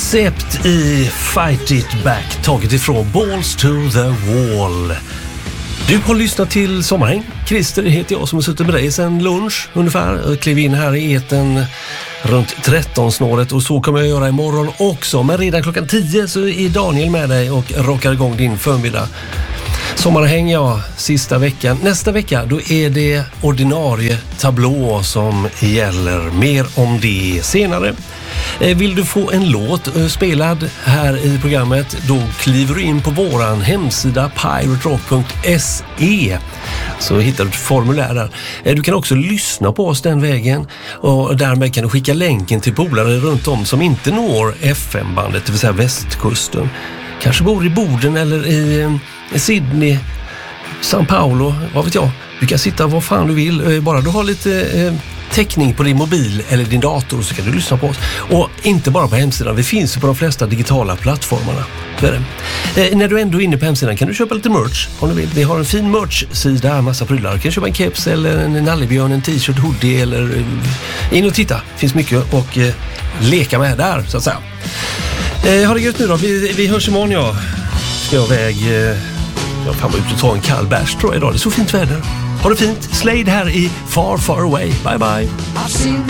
Accept i Fight It Back, taget ifrån Balls to the Wall. Du har lyssnat till Sommarhäng. Christer heter jag som har suttit med dig sedan lunch ungefär. Jag klev in här i eten runt 13-snåret och så kommer jag göra imorgon också. Men redan klockan 10 så är Daniel med dig och rockar igång din förmiddag. Sommarhäng, ja, sista veckan. Nästa vecka då är det ordinarie tablå som gäller. Mer om det senare. Vill du få en låt spelad här i programmet, då kliver du in på våran hemsida piraterock.se, så hittar du ett formulär där. Du kan också lyssna på oss den vägen och därmed kan du skicka länken till polare runt om som inte når FM-bandet, det vill säga västkusten. Kanske bor i Boden eller i Sydney, São Paulo, vad vet jag. Du kan sitta var fan du vill, bara du har lite täckning på din mobil eller din dator så kan du lyssna på oss. Och inte bara på hemsidan, vi finns på de flesta digitala plattformarna. När du ändå är inne på hemsidan kan du köpa lite merch om du vill. Vi har en fin merch-sida, massa prylar. Du kan köpa en keps eller en nallebjörn, en t-shirt, hoodie eller in och titta. Finns mycket och leka med där så att säga. Ha det gött nu då, vi hörs imorgon. Jag ska iväg, jag får ut och ta en kall bärs tror jag idag. Det är så fint väder. Ha det fint. Slade här i Far Far Away. Bye bye.